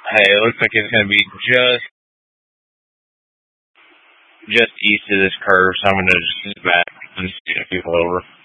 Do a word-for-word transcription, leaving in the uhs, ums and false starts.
Hey, it looks like it's going to be just just east of this curve, so I'm going to just sit back and see if people over.